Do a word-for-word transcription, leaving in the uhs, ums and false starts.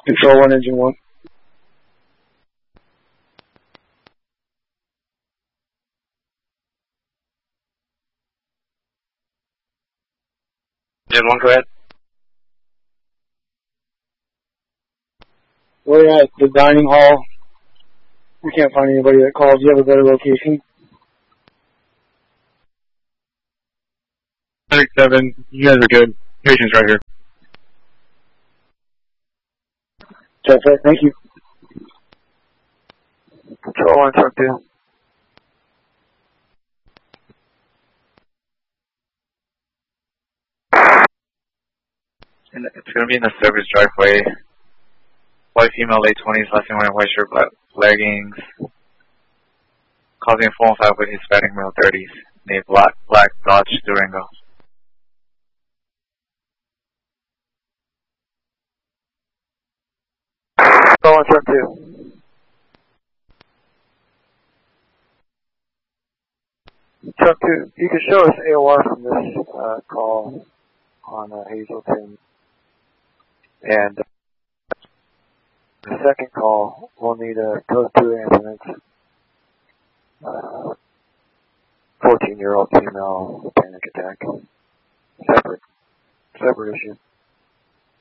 Control one, engine one. Engine one, go ahead. We're at the dining hall. We can't find anybody that called. Do you have a better location? six seven, you guys are good. Patient's right here. Check that, thank you. Control one, truck two. And it's going to be in the service driveway. White female, late twenties, last name wearing white shirt, black leggings. Causing a phone five with Hispanic male thirties. Named Black, Black Dodge Durango. Control one, truck two. Truck two, you can show us A O R from this uh, call on uh, Hazelton. And the second call, we'll need a code two ambulance. Uh, fourteen year old female panic attack. Separate, separate issue.